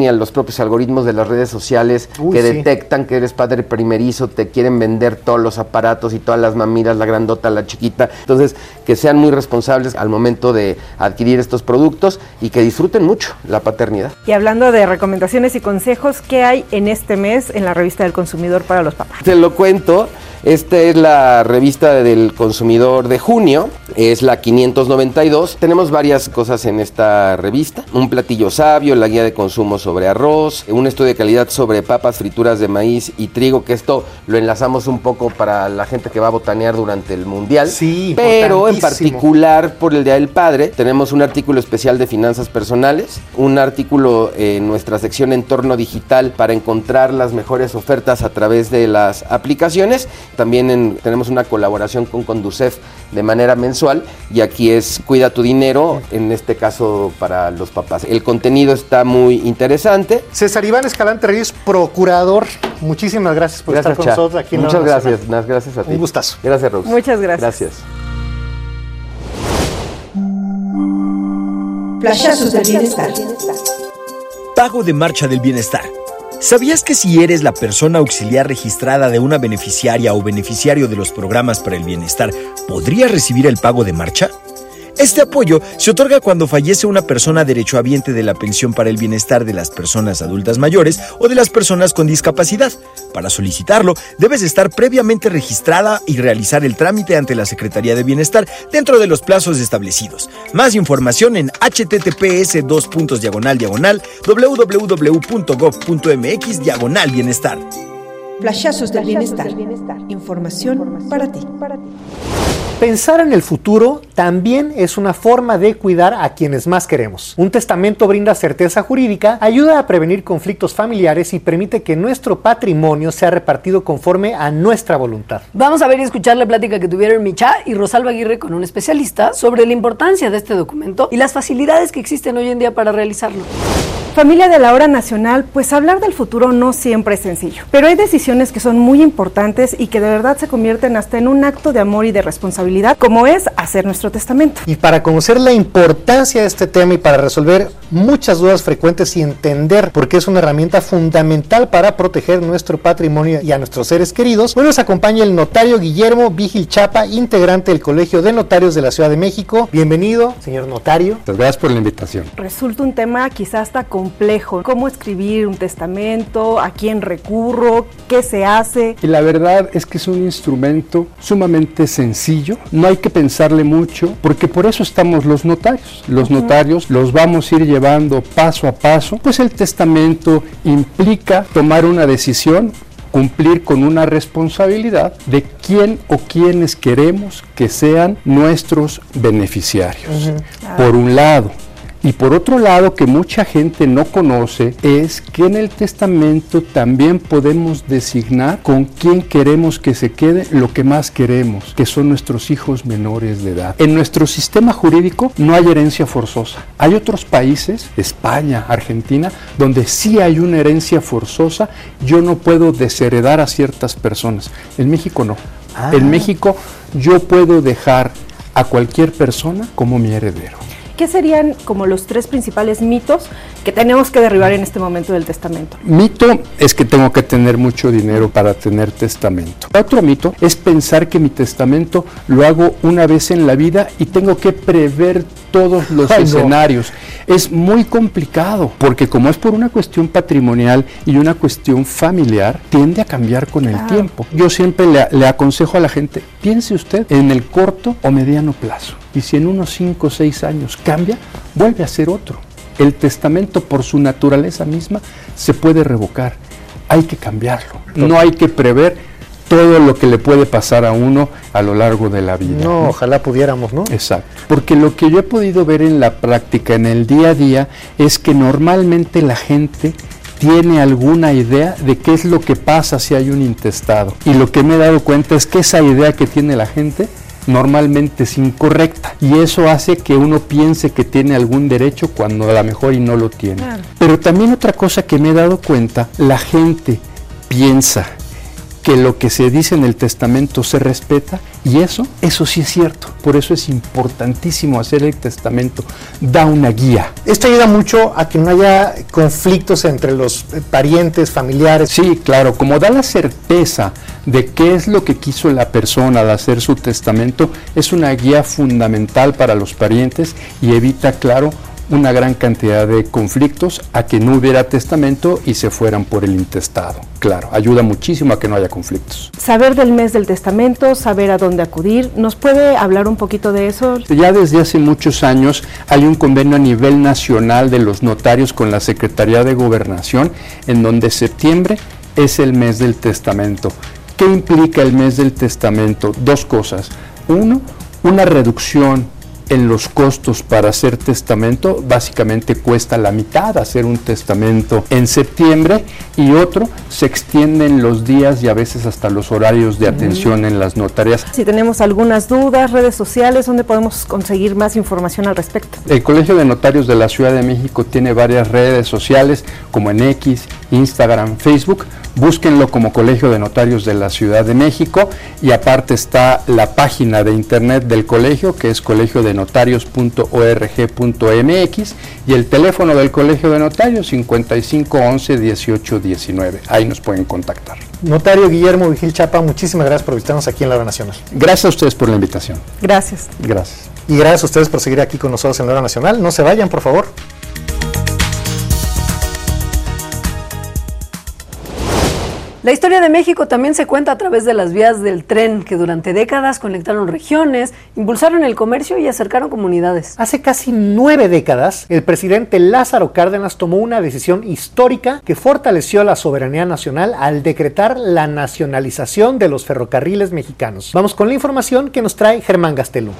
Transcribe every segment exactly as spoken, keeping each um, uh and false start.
y a los propios algoritmos de las redes sociales Uy, que sí. detectan que eres padre primerizo, te quieren vender todos los aparatos y todas las mamilas, la grandota, la chiquita. Entonces, que sean muy responsables al momento de adquirir estos productos y que disfruten mucho la paternidad. Y hablando de recomendaciones y consejos, ¿qué hay en este mes en la revista del consumidor para los papás? Te lo cuento. Esta es la revista del consumidor de junio, es la quinientos noventa y dos. Tenemos varias cosas en esta revista: un platillo sabio, la guía de consumo sobre arroz, un estudio de calidad sobre papas, frituras de maíz y trigo, que esto lo enlazamos un poco para la gente que va a botanear durante el mundial. Sí, pero en particular por el Día del Padre tenemos un artículo especial de finanzas personales, un artículo en nuestra sección entorno digital para encontrar las mejores ofertas a través de las aplicaciones. También en, tenemos una colaboración con Conducef de manera mensual, y aquí es Cuida tu dinero, en este caso para los papás. El contenido está muy interesante. César Iván Escalante Reyes, procurador, muchísimas gracias por Gracias, estar con Cha. nosotros aquí en Muchas La Hora gracias, Nacional. gracias a ti. Un gustazo. Gracias, Rose. Muchas gracias. Gracias. Flashazos del bienestar. Pago de marcha del bienestar. ¿Sabías que si eres la persona auxiliar registrada de una beneficiaria o beneficiario de los programas para el bienestar, podrías recibir el pago de marcha? Este apoyo se otorga cuando fallece una persona derechohabiente de la pensión para el bienestar de las personas adultas mayores o de las personas con discapacidad. Para solicitarlo, debes estar previamente registrada y realizar el trámite ante la Secretaría de Bienestar dentro de los plazos establecidos. Más información en https dos puntos diagonal diagonal www.gov.mx diagonal bienestar. Flashazos del bienestar. Información para ti. Pensar en el futuro también es una forma de cuidar a quienes más queremos. Un testamento brinda certeza jurídica, ayuda a prevenir conflictos familiares y permite que nuestro patrimonio sea repartido conforme a nuestra voluntad. Vamos a ver y escuchar la plática que tuvieron Micha y Rosalba Aguirre con un especialista sobre la importancia de este documento y las facilidades que existen hoy en día para realizarlo. Familia de La Hora Nacional, pues hablar del futuro no siempre es sencillo, pero hay decisiones que son muy importantes y que de verdad se convierten hasta en un acto de amor y de responsabilidad, como es hacer nuestro testamento. Y para conocer la importancia de este tema y para resolver muchas dudas frecuentes y entender por qué es una herramienta fundamental para proteger nuestro patrimonio y a nuestros seres queridos, hoy nos acompaña el notario Guillermo Vigil Chapa, integrante del Colegio de Notarios de la Ciudad de México. Bienvenido, señor notario. Muchas gracias por la invitación. Resulta un tema quizás hasta complejo. ¿Cómo escribir un testamento? ¿A quién recurro? ¿Qué se hace? Y la verdad es que es un instrumento sumamente sencillo, no hay que pensarle mucho, porque por eso estamos los notarios. Los uh-huh. notarios los vamos a ir llevando paso a paso, pues el testamento implica tomar una decisión, cumplir con una responsabilidad de quién o quiénes queremos que sean nuestros beneficiarios. Uh-huh. Claro. Por un lado. Y por otro lado, que mucha gente no conoce, es que en el testamento también podemos designar con quién queremos que se quede lo que más queremos, que son nuestros hijos menores de edad. En nuestro sistema jurídico no hay herencia forzosa. Hay otros países, España, Argentina, donde sí hay una herencia forzosa. Yo no puedo desheredar a ciertas personas. En México no. Ah. En México yo puedo dejar a cualquier persona como mi heredero. ¿Qué serían como los tres principales mitos que tenemos que derribar en este momento del testamento? Mito es que tengo que tener mucho dinero para tener testamento. Otro mito es pensar que mi testamento lo hago una vez en la vida y tengo que prever todos los Ay, escenarios. No. Es muy complicado, porque como es por una cuestión patrimonial y una cuestión familiar, tiende a cambiar con el ah. tiempo. Yo siempre le, le aconsejo a la gente, piense usted en el corto o mediano plazo. Y si en unos cinco o seis años cambia, vuelve a ser otro. El testamento, por su naturaleza misma, se puede revocar. Hay que cambiarlo. No hay que prever todo lo que le puede pasar a uno a lo largo de la vida. No, ¿no? Ojalá pudiéramos, ¿no? Exacto. Porque lo que yo he podido ver en la práctica, en el día a día, es que normalmente la gente tiene alguna idea de qué es lo que pasa si hay un intestado. Y lo que me he dado cuenta es que esa idea que tiene la gente normalmente es incorrecta, y eso hace que uno piense que tiene algún derecho cuando a lo mejor y no lo tiene. Claro. Pero también otra cosa que me he dado cuenta, la gente piensa que lo que se dice en el testamento se respeta, y eso, eso sí es cierto. Por eso es importantísimo hacer el testamento, da una guía. Esto ayuda mucho a que no haya conflictos entre los parientes, familiares. Sí, claro, como da la certeza de qué es lo que quiso la persona al hacer su testamento, es una guía fundamental para los parientes y evita, claro, una gran cantidad de conflictos a que no hubiera testamento y se fueran por el intestado. Claro, ayuda muchísimo a que no haya conflictos. Saber del mes del testamento, saber a dónde acudir, ¿nos puede hablar un poquito de eso? Ya desde hace muchos años hay un convenio a nivel nacional de los notarios con la Secretaría de Gobernación, en donde septiembre es el mes del testamento. ¿Qué implica el mes del testamento? Dos cosas. Uno, una reducción en los costos para hacer testamento. Básicamente cuesta la mitad hacer un testamento en septiembre, y otro, se extienden los días y a veces hasta los horarios de atención en las notarías. Si tenemos algunas dudas, redes sociales, ¿dónde podemos conseguir más información al respecto? El Colegio de Notarios de la Ciudad de México tiene varias redes sociales, como en X, Instagram, Facebook. Búsquenlo como Colegio de Notarios de la Ciudad de México, y aparte está la página de internet del colegio, que es colegio de notarios punto org punto m x, y el teléfono del Colegio de Notarios cincuenta y cinco once dieciocho diecinueve. Ahí nos pueden contactar. Notario Guillermo Vigil Chapa, muchísimas gracias por visitarnos aquí en La Hora Nacional. Gracias a ustedes por la invitación. Gracias. Gracias. Y gracias a ustedes por seguir aquí con nosotros en La Hora Nacional. No se vayan, por favor. La historia de México también se cuenta a través de las vías del tren, que durante décadas conectaron regiones, impulsaron el comercio y acercaron comunidades. Hace casi nueve décadas, el presidente Lázaro Cárdenas tomó una decisión histórica que fortaleció la soberanía nacional al decretar la nacionalización de los ferrocarriles mexicanos. Vamos con la información que nos trae Germán Gastelum.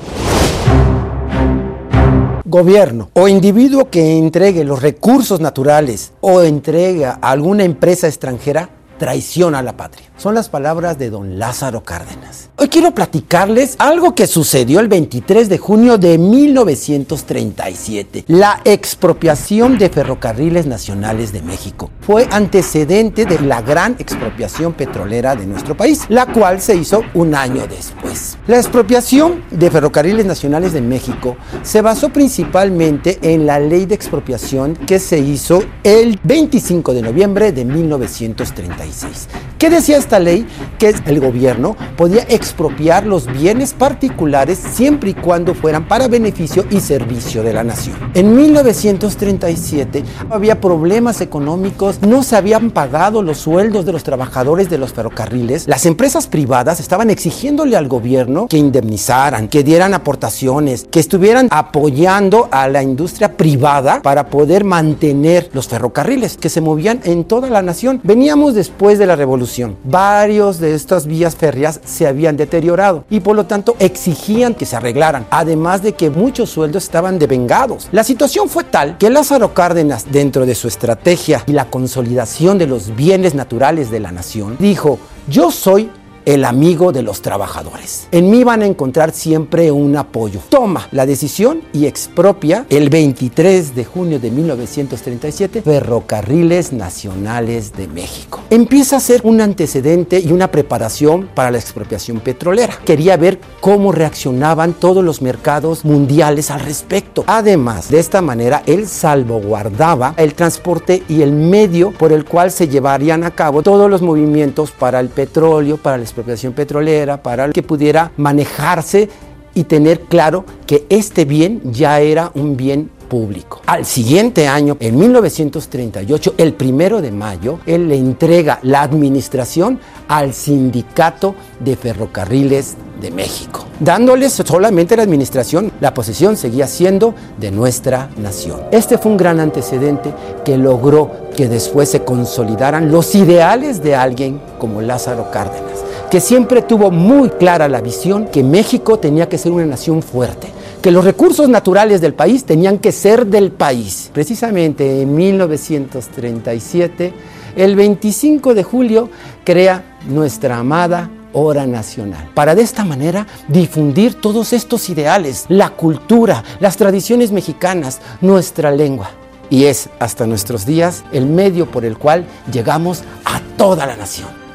Gobierno o individuo que entregue los recursos naturales o entrega a alguna empresa extranjera traiciona a la patria. Son las palabras de don Lázaro Cárdenas. Hoy quiero platicarles algo que sucedió el veintitrés de junio de mil novecientos treinta y siete. La expropiación de Ferrocarriles Nacionales de México fue antecedente de la gran expropiación petrolera de nuestro país, la cual se hizo un año después. La expropiación de Ferrocarriles Nacionales de México se basó principalmente en la ley de expropiación que se hizo el veinticinco de noviembre de mil novecientos treinta y seis. ¿Qué decía esta ley? Que el gobierno podía expropiar los bienes particulares siempre y cuando fueran para beneficio y servicio de la nación. En mil novecientos treinta y siete había problemas económicos, no se habían pagado los sueldos de los trabajadores de los ferrocarriles. Las empresas privadas estaban exigiéndole al gobierno que indemnizaran, que dieran aportaciones, que estuvieran apoyando a la industria privada para poder mantener los ferrocarriles que se movían en toda la nación. Veníamos después de la revolución. Varios de estas vías férreas se habían deteriorado y por lo tanto exigían que se arreglaran, además de que muchos sueldos estaban devengados. La situación fue tal que Lázaro Cárdenas, dentro de su estrategia y la consolidación de los bienes naturales de la nación, dijo: yo soy el amigo de los trabajadores. En mí van a encontrar siempre un apoyo. Toma la decisión y expropia el veintitrés de junio de mil novecientos treinta y siete Ferrocarriles Nacionales de México. Empieza a ser un antecedente y una preparación para la expropiación petrolera. Quería ver cómo reaccionaban todos los mercados mundiales al respecto. Además, de esta manera, él salvaguardaba el transporte y el medio por el cual se llevarían a cabo todos los movimientos para el petróleo, para la expropiación petrolera, para que pudiera manejarse y tener claro que este bien ya era un bien público. Al siguiente año, en mil novecientos treinta y ocho, el primero de mayo, él le entrega la administración al Sindicato de Ferrocarriles de México, dándoles solamente la administración. La posesión seguía siendo de nuestra nación. Este fue un gran antecedente que logró que después se consolidaran los ideales de alguien como Lázaro Cárdenas, que siempre tuvo muy clara la visión que México tenía que ser una nación fuerte, que los recursos naturales del país tenían que ser del país. Precisamente en mil novecientos treinta y siete, el veinticinco de julio, crea nuestra amada Hora Nacional, para de esta manera difundir todos estos ideales, la cultura, las tradiciones mexicanas, nuestra lengua. Y es hasta nuestros días el medio por el cual llegamos a toda la nación.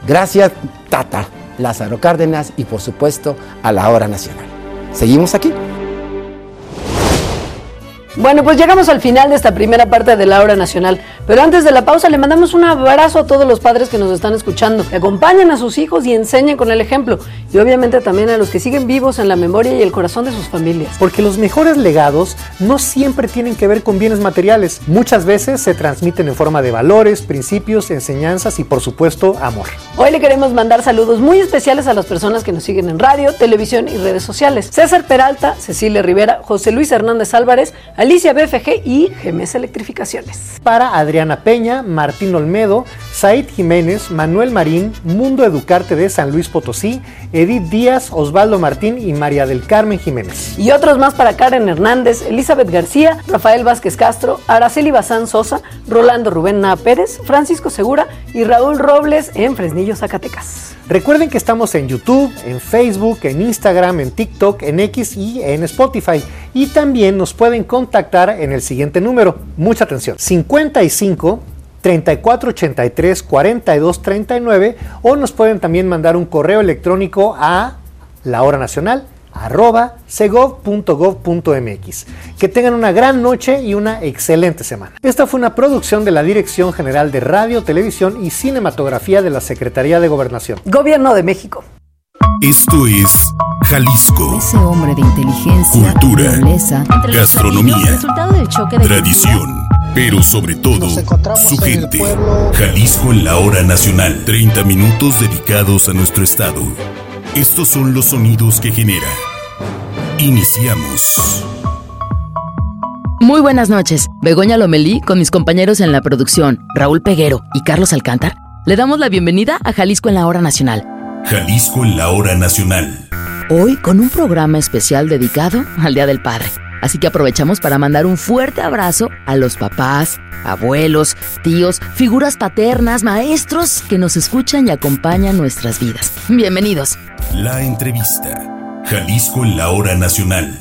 Gracias, Tata, Lázaro Cárdenas y por supuesto a la Hora Nacional. ¿Seguimos aquí? Bueno, pues llegamos al final de esta primera parte de la Hora Nacional, pero antes de la pausa le mandamos un abrazo a todos los padres que nos están escuchando, que acompañen a sus hijos y enseñen con el ejemplo, y obviamente también a los que siguen vivos en la memoria y el corazón de sus familias. Porque los mejores legados no siempre tienen que ver con bienes materiales, muchas veces se transmiten en forma de valores, principios, enseñanzas y por supuesto amor. Hoy le queremos mandar saludos muy especiales a las personas que nos siguen en radio, televisión y redes sociales. César Peralta, Cecilia Rivera, José Luis Hernández Álvarez, Alicia B F G y G M S Electrificaciones. Para Adriana Peña, Martín Olmedo, Said Jiménez, Manuel Marín, Mundo Educarte de San Luis Potosí, Edith Díaz, Osvaldo Martín y María del Carmen Jiménez. Y otros más para Karen Hernández, Elizabeth García, Rafael Vázquez Castro, Araceli Bazán Sosa, Rolando Rubén Naa Pérez, Francisco Segura y Raúl Robles en Fresnillo, Zacatecas. Recuerden que estamos en YouTube, en Facebook, en Instagram, en TikTok, en X y en Spotify. Y también nos pueden contactar en el siguiente número. Mucha atención. cincuenta y cinco, treinta y cuatro ochenta y tres, cuarenta y dos treinta y nueve o nos pueden también mandar un correo electrónico a lahoranacional arroba segov punto gov punto mx. Que tengan una gran noche y una excelente semana. Esta fue una producción de la Dirección General de Radio, Televisión y Cinematografía de la Secretaría de Gobernación. Gobierno de México. Esto es Jalisco. Ese hombre de inteligencia, cultura, nobleza, gastronomía, resultado del choque de tradición, pero sobre todo su gente. Jalisco en la Hora Nacional. treinta minutos dedicados a nuestro estado. Estos son los sonidos que genera. Iniciamos. Muy buenas noches. Begoña Lomelí con mis compañeros en la producción, Raúl Peguero y Carlos Alcántar. Le damos la bienvenida a Jalisco en la Hora Nacional. Jalisco en la Hora Nacional. Hoy con un programa especial dedicado al Día del Padre. Así que aprovechamos para mandar un fuerte abrazo a los papás, abuelos, tíos, figuras paternas, maestros que nos escuchan y acompañan nuestras vidas. Bienvenidos. La entrevista. Jalisco en la Hora Nacional.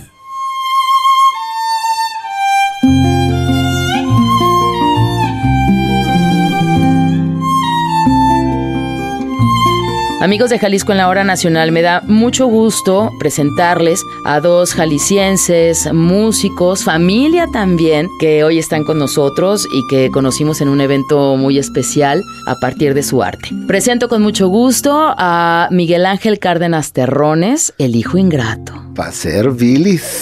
Amigos de Jalisco en la Hora Nacional, me da mucho gusto presentarles a dos jaliscienses, músicos, familia también, que hoy están con nosotros y que conocimos en un evento muy especial a partir de su arte. Presento con mucho gusto a Miguel Ángel Cárdenas Terrones, el hijo ingrato. Va a ser bilis.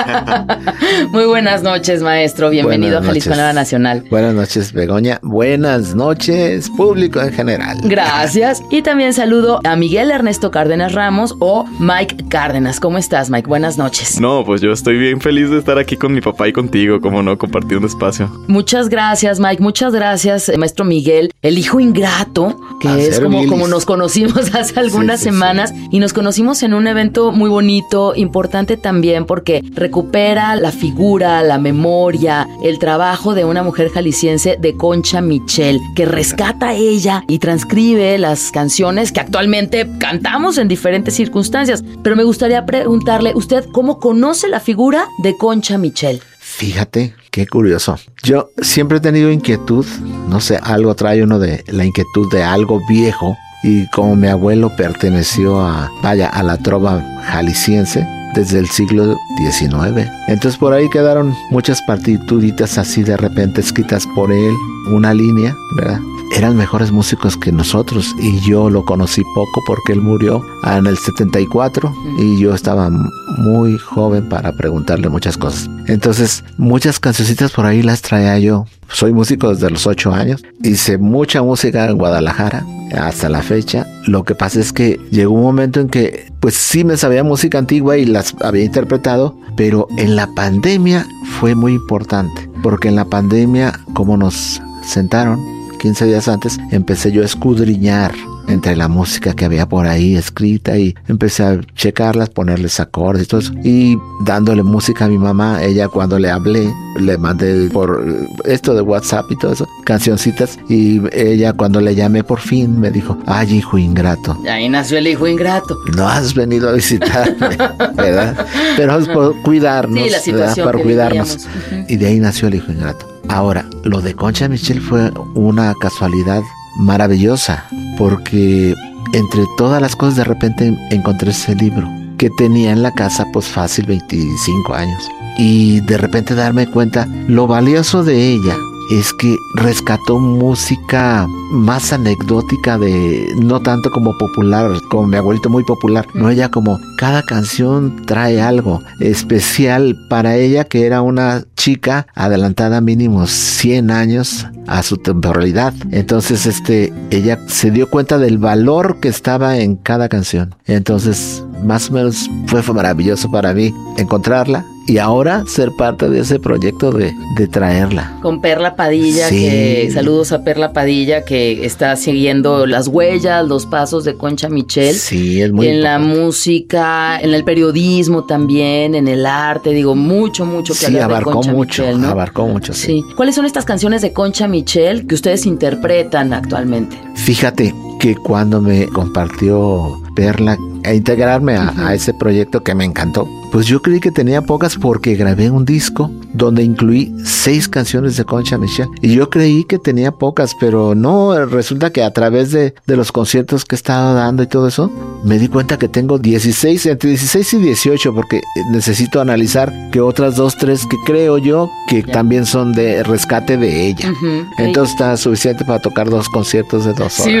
Muy buenas noches, maestro. Bienvenido buenas a Jalisco noches. En la Hora Nacional. Buenas noches, Begoña. Buenas noches, público en general. Gracias. Y también saludo a Miguel Ernesto Cárdenas Ramos o Mike Cárdenas. ¿Cómo estás, Mike? Buenas noches. No, pues yo estoy bien feliz de estar aquí con mi papá y contigo, como no, compartiendo espacio. Muchas gracias, Mike. Muchas gracias, maestro Miguel, el hijo ingrato, que a es como, como nos conocimos hace algunas sí, sí, semanas sí. Y nos conocimos en un evento muy bonito, importante también porque recupera la figura, la memoria, el trabajo de una mujer jalisciense, de Concha Michel, que rescata a ella y transcribe las canciones que actualmente cantamos en diferentes circunstancias. Pero me gustaría preguntarle, ¿usted cómo conoce la figura de Concha Michel? Fíjate, qué curioso. Yo siempre he tenido inquietud, no sé, algo trae uno de la inquietud de algo viejo. Y como mi abuelo perteneció a, vaya, a la trova jalisciense desde el siglo diecinueve. Entonces por ahí quedaron muchas partituritas así de repente escritas por él, una línea, ¿verdad? Eran mejores músicos que nosotros y yo lo conocí poco porque él murió en el setenta y cuatro y yo estaba muy joven para preguntarle muchas cosas. Entonces muchas cancioncitas por ahí las traía yo. Soy músico desde los ocho años, hice mucha música en Guadalajara hasta la fecha. Lo que pasa es que llegó un momento en que pues sí me sabía música antigua y las había interpretado, pero en la pandemia fue muy importante, porque en la pandemia, como nos sentaron quince días antes, empecé yo a escudriñar entre la música que había por ahí escrita y empecé a checarlas, ponerles acordes y todo eso. Y dándole música a mi mamá, ella cuando le hablé, le mandé por esto de WhatsApp y todo eso, cancioncitas, y ella cuando le llamé por fin me dijo, ay, hijo ingrato. Ahí nació el hijo ingrato. No has venido a visitarme, ¿verdad? Pero es por cuidarnos, sí, la situación por que cuidarnos. Uh-huh. Y de ahí nació el hijo ingrato. Ahora, lo de Concha Michel fue una casualidad maravillosa, porque entre todas las cosas de repente encontré ese libro que tenía en la casa pues fácil veinticinco años, y de repente darme cuenta lo valioso de ella es que rescató música más anecdótica, de no tanto como popular, como mi abuelito muy popular, no, ella como cada canción trae algo especial para ella, que era una chica adelantada mínimo cien años a su temporalidad. Entonces este ella se dio cuenta del valor que estaba en cada canción. Entonces más o menos fue, fue maravilloso para mí encontrarla y ahora ser parte de ese proyecto de, de traerla. Con Perla Padilla, sí. que saludos a Perla Padilla, que está siguiendo las huellas, los pasos de Concha Michel. Sí, es muy en importante. La música, en el periodismo también, en el arte, digo, mucho, mucho que Sí, hablar abarcó de Concha mucho, Michel, ¿no? abarcó mucho, sí. Sí. ¿Cuáles son estas canciones de Concha Michel que ustedes interpretan actualmente? Fíjate que cuando me compartió Perla a integrarme a, uh-huh. a ese proyecto que me encantó, pues yo creí que tenía pocas porque grabé un disco donde incluí seis canciones de Concha Michel y yo creí que tenía pocas, pero no, resulta que a través de, de los conciertos que he estado dando y todo eso, me di cuenta que tengo dieciséis, entre dieciséis y dieciocho, porque necesito analizar que otras dos, tres que creo yo que yeah. también son de rescate de ella. Uh-huh. Entonces está suficiente para tocar dos conciertos de dos horas. Sí,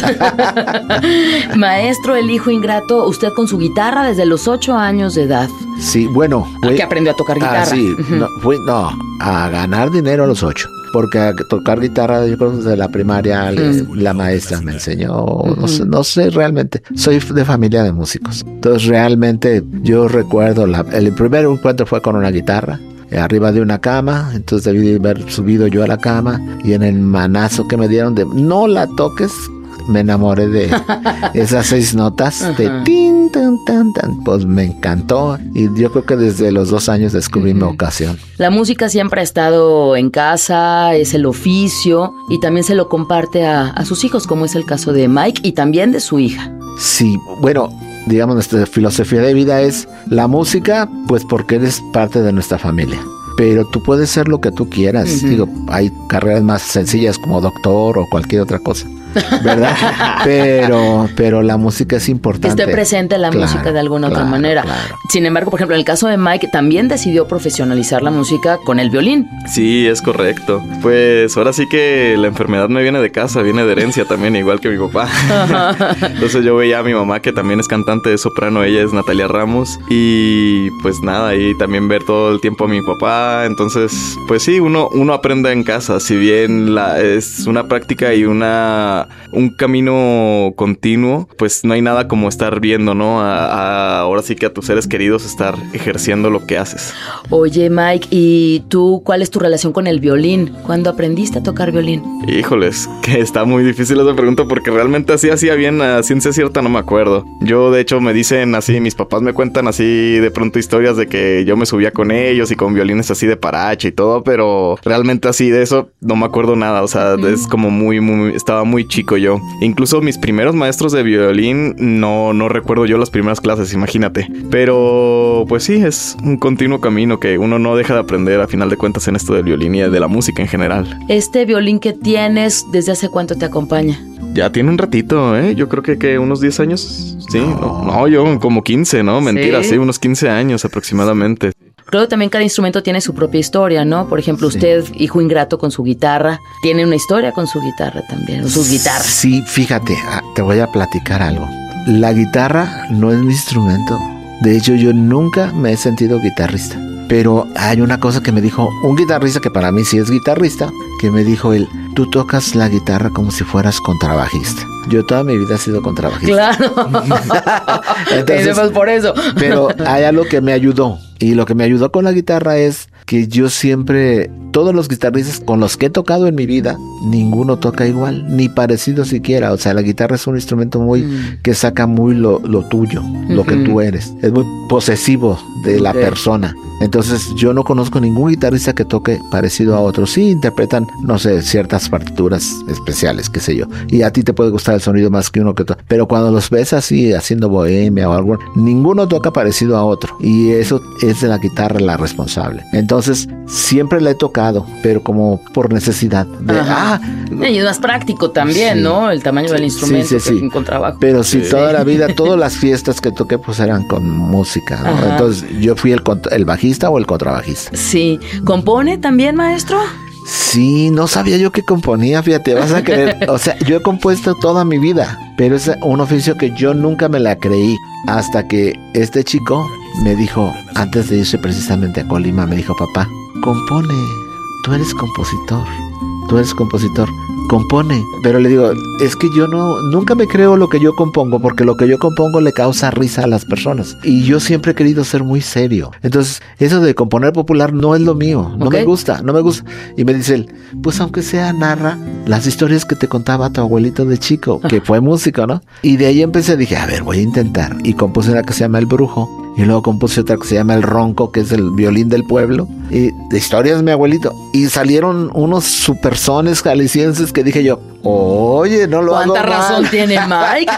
¿verdad? Maestro, el hijo ingrato, usted con su guitarra desde los ocho años de edad. Sí, bueno. Fue, que aprendió a tocar guitarra. Ah, sí, uh-huh. no, fui, no, a ganar dinero a los ocho. Porque a tocar guitarra, yo creo que desde la primaria uh-huh. la maestra me enseñó, uh-huh. no sé, no sé realmente. Soy de familia de músicos. Entonces realmente yo recuerdo, la, el primer encuentro fue con una guitarra. Arriba de una cama, entonces debí haber subido yo a la cama y en el manazo que me dieron de no la toques, me enamoré de esas seis notas uh-huh. de tin, tan, tan, tan, pues me encantó y yo creo que desde los dos años descubrí uh-huh. mi vocación. La música siempre ha estado en casa, es el oficio y también se lo comparte a, a sus hijos, como es el caso de Mike y también de su hija. Sí, bueno, digamos, nuestra filosofía de vida es la música, pues porque eres parte de nuestra familia. Pero tú puedes ser lo que tú quieras. Uh-huh. Digo, hay carreras más sencillas como doctor o cualquier otra cosa, ¿verdad? pero, pero la música es importante. Que esté presente la claro, música de alguna claro, otra manera. Claro. Sin embargo, por ejemplo, en el caso de Mike, también decidió profesionalizar la música con el violín. Sí, es correcto. Pues ahora sí que la enfermedad me viene de casa, viene de herencia también, igual que mi papá. Entonces yo veía a mi mamá, que también es cantante de soprano, ella es Natalia Ramos. Y pues nada, ahí también ver todo el tiempo a mi papá. Entonces, pues sí, uno, uno aprende en casa, si bien la, es una práctica y una un camino continuo, pues no hay nada como estar viendo, ¿no? A, a, ahora sí que a tus seres queridos estar ejerciendo lo que haces. Oye, Mike, ¿y tú cuál es tu relación con el violín? ¿Cuándo aprendiste a tocar violín? Híjoles, que está muy difícil esa pregunta porque realmente así hacía bien, a ciencia cierta no me acuerdo. Yo, de hecho, me dicen así, mis papás me cuentan así de pronto historias de que yo me subía con ellos y con violines así de parache y todo, pero realmente así de eso no me acuerdo nada, o sea, mm. es como muy, muy, estaba muy chico yo. Incluso mis primeros maestros de violín, no, no recuerdo yo las primeras clases, imagínate. Pero, pues sí, es un continuo camino que uno no deja de aprender a final de cuentas en esto del violín y de la música en general. Este violín que tienes, ¿desde hace cuánto te acompaña? Ya tiene un ratito, ¿eh? Yo creo que, que unos diez años, sí. No, no yo como quince, ¿no? Mentira, sí, sí unos quince años aproximadamente. Creo que también cada instrumento tiene su propia historia, ¿no? Por ejemplo, usted, sí. hijo ingrato con su guitarra, tiene una historia con su guitarra también, o sus guitarras. Sí, fíjate, te voy a platicar algo. La guitarra no es mi instrumento. De hecho, yo nunca me he sentido guitarrista. Pero hay una cosa que me dijo un guitarrista, que para mí sí es guitarrista, que me dijo él, tú tocas la guitarra como si fueras contrabajista. Yo toda mi vida he sido contrabajista. Claro. Entonces, pues por eso. Pero hay algo que me ayudó. Y lo que me ayudó con la guitarra es que yo siempre, todos los guitarristas con los que he tocado en mi vida, ninguno toca igual, ni parecido siquiera. O sea, la guitarra es un instrumento muy, mm. que saca muy lo, lo tuyo, mm-hmm. lo que tú eres. Es muy posesivo de okay. la persona. Entonces, yo no conozco ningún guitarrista que toque parecido a otro. Sí interpretan, no sé, ciertas partituras especiales, qué sé yo. Y a ti te puede gustar el sonido más que uno que otro. Pero cuando los ves así, haciendo bohemia o algo, ninguno toca parecido a otro. Y eso es de la guitarra la responsable. Entonces, Entonces, siempre la he tocado, pero como por necesidad. De, ah, y es más práctico también, sí. ¿no? El tamaño del instrumento sí, sí, sí. que con trabajo. Pero sí, sí, toda la vida, todas las fiestas que toqué, pues eran con música, ¿no? Entonces, yo fui el, el bajista o el contrabajista. Sí. ¿Compone también, maestro? Sí, no sabía yo que componía, fíjate, vas a creer. O sea, yo he compuesto toda mi vida, pero es un oficio que yo nunca me la creí. Hasta que este chico me dijo, antes de irse precisamente a Colima, me dijo, papá, compone, tú eres compositor, tú eres compositor. Compone, pero le digo, es que yo no, nunca me creo lo que yo compongo, porque lo que yo compongo le causa risa a las personas, y yo siempre he querido ser muy serio. Entonces, eso de componer popular no es lo mío, no okay. me gusta, no me gusta. Y me dice él, pues aunque sea, narra las historias que te contaba tu abuelito de chico, que fue músico, ¿no? Y de ahí empecé, dije, a ver, voy a intentar, y compuse una que se llama El Brujo, y luego compuse otra que se llama El Ronco, que es el violín del pueblo, y de historias de mi abuelito, y salieron unos supersones jaliscienses que dije yo, oye, no lo hago mal. ¿Cuánta razón tiene Mike?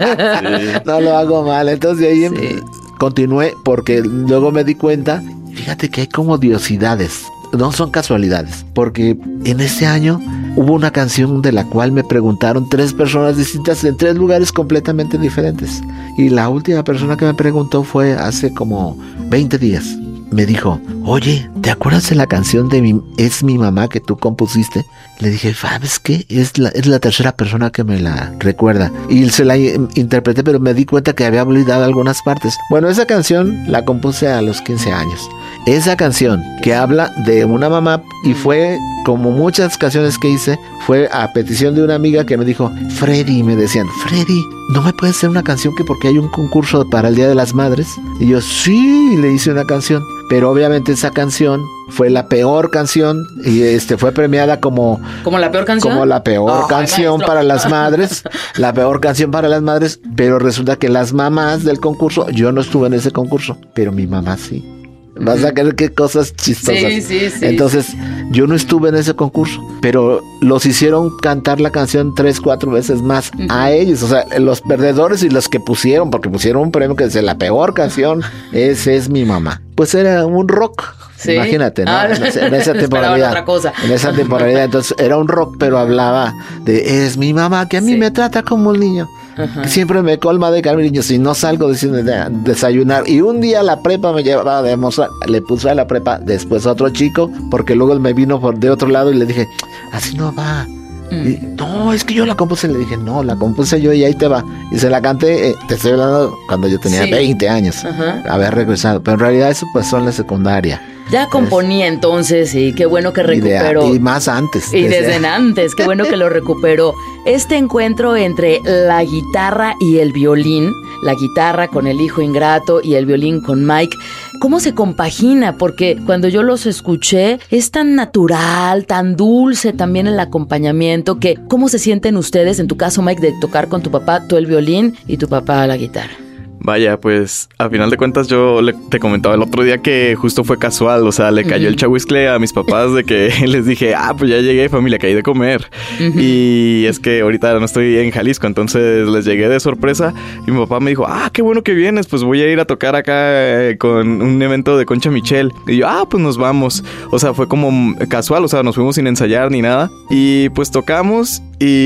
Sí. No lo hago mal. Entonces de ahí sí. continué, porque luego me di cuenta, fíjate que hay como diosidades, no son casualidades, porque en ese año hubo una canción de la cual me preguntaron tres personas distintas en tres lugares completamente diferentes, y la última persona que me preguntó fue hace como veinte días. Me dijo, oye, ¿te acuerdas de la canción de mi, Es mi mamá que tú compusiste? Le dije, ¿sabes qué? Es la, es la tercera persona que me la recuerda. Y se la interpreté, pero me di cuenta que había olvidado algunas partes. Bueno, esa canción la compuse a los quince años. Esa canción que habla de una mamá, y fue como muchas canciones que hice, fue a petición de una amiga que me dijo, Freddy, me decían, Freddy, ¿no me puedes hacer una canción que porque hay un concurso para el Día de las Madres? Y yo, sí, le hice una canción. Pero obviamente esa canción fue la peor canción y este fue premiada como... ¿Como la peor canción? Como la peor oh, canción para las madres. La peor canción para las madres. Pero resulta que las mamás del concurso, yo no estuve en ese concurso, pero mi mamá sí. Vas a creer qué cosas chistosas. Sí, sí, sí. Entonces, yo no estuve en ese concurso, pero los hicieron cantar la canción tres, cuatro veces más uh-huh. a ellos. O sea, los perdedores y los que pusieron, porque pusieron un premio que dice la peor canción, esa es mi mamá. Pues era un rock. Sí. Imagínate, ¿no? Ah, en esa, en esa temporalidad. Otra cosa. En esa temporalidad, entonces era un rock, pero hablaba de es mi mamá que a mí sí. me trata como un niño. Ajá. Siempre me colma de cariño si no salgo de, de desayunar. Y un día la prepa me llevaba a demostrar, le puse a la prepa después a otro chico, porque luego él me vino por de otro lado y le dije, así no va. Mm. Y, no, es que yo la compuse. Le dije, no, la compuse yo y ahí te va. Y se la canté, eh, te estoy hablando cuando yo tenía sí. veinte años, Ajá. haber regresado. Pero en realidad eso pasó en la secundaria. Ya componía entonces y qué bueno que recuperó. Y, de, y más antes. Y desde, desde antes, qué bueno que lo recuperó. Este encuentro entre la guitarra y el violín, la guitarra con el hijo ingrato y el violín con Mike, ¿cómo se compagina? Porque cuando yo los escuché es tan natural, tan dulce también el acompañamiento, que ¿cómo se sienten ustedes, en tu caso Mike, de tocar con tu papá, tú el violín y tu papá la guitarra? Vaya, pues a final de cuentas yo le, te comentaba el otro día que justo fue casual, o sea, le cayó uh-huh. el chahuiscle a mis papás de que les dije, ah, pues ya llegué, familia, caí de comer. Uh-huh. Y es que ahorita no estoy en Jalisco, entonces les llegué de sorpresa y mi papá me dijo, ah, qué bueno que vienes, pues voy a ir a tocar acá eh, con un evento de Concha Michel. Y yo, ah, pues nos vamos. O sea, fue como casual, o sea, nos fuimos sin ensayar ni nada. Y pues tocamos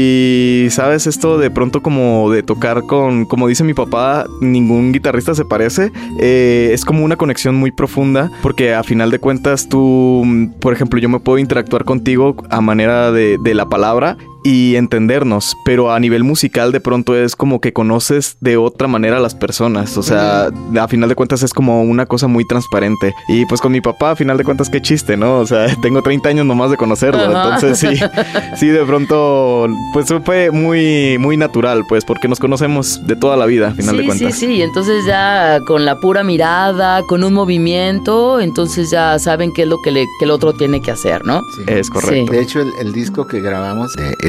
y, ¿sabes? Esto de pronto como de tocar con, como dice mi papá, ningún guitarrista se parece, eh, es como una conexión muy profunda, porque a final de cuentas tú, por ejemplo, yo me puedo interactuar contigo a manera de, de la palabra y entendernos, pero a nivel musical de pronto es como que conoces de otra manera a las personas, o sea, a final de cuentas es como una cosa muy transparente. Y pues con mi papá, a final de cuentas, qué chiste, ¿no? O sea, tengo treinta años nomás de conocerlo, Ajá. entonces sí, sí, de pronto, pues fue muy, muy natural, pues, porque nos conocemos de toda la vida, a final sí, de cuentas. Sí, sí, sí, entonces ya con la pura mirada, con un movimiento, entonces ya saben qué es lo que, le, que el otro tiene que hacer, ¿no? Sí. Es correcto. Sí. De hecho, el, el disco que grabamos, eh,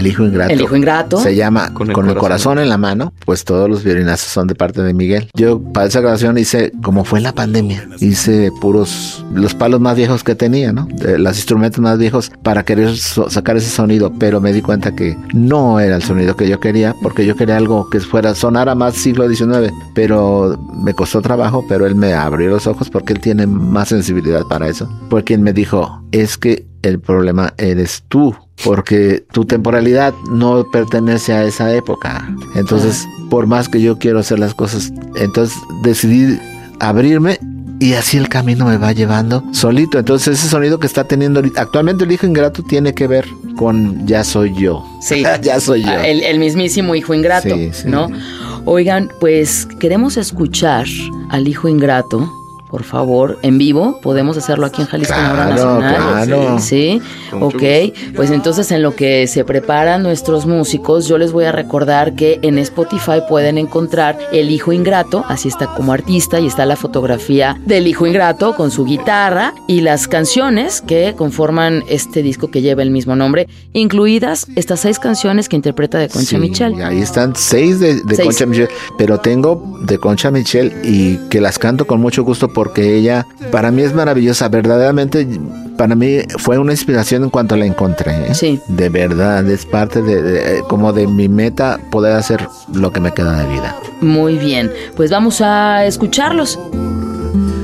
El hijo ingrato. El hijo ingrato. Se llama Con el, con el corazón. corazón en la mano, pues todos los violinazos son de parte de Miguel. Yo para esa grabación hice, como fue en la pandemia, hice puros, los palos más viejos que tenía, ¿no? De los instrumentos más viejos para querer so- sacar ese sonido, pero me di cuenta que no era el sonido que yo quería, porque yo quería algo que fuera, sonara más siglo diecinueve, pero me costó trabajo, pero él me abrió los ojos porque él tiene más sensibilidad para eso. Fue quien me dijo, es que el problema eres tú, porque tu temporalidad no pertenece a esa época. Entonces, por más que yo quiero hacer las cosas, entonces decidí abrirme y así el camino me va llevando solito. Entonces, ese sonido que está teniendo actualmente el hijo ingrato tiene que ver con Ya soy yo. Sí. Ya soy yo. El, el mismísimo hijo ingrato, sí, sí. ¿no? Oigan, pues queremos escuchar al hijo ingrato. Por favor, en vivo, podemos hacerlo aquí en Jalisco en la Hora Nacional. Claro. Sí, ok. Pues entonces en lo que se preparan nuestros músicos, yo les voy a recordar que en Spotify pueden encontrar El Hijo Ingrato, así está como artista, y está la fotografía del Hijo Ingrato con su guitarra y las canciones que conforman este disco que lleva el mismo nombre, incluidas estas seis canciones que interpreta de Concha Sí, Michel. Ahí están seis de, de Seis. Concha Michel, pero tengo de Concha Michel y que las canto con mucho gusto porque ella para mí es maravillosa, verdaderamente para mí fue una inspiración en cuanto la encontré, ¿eh? Sí. De verdad, es parte de, de como de mi meta poder hacer lo que me queda de vida. Muy bien, pues vamos a escucharlos.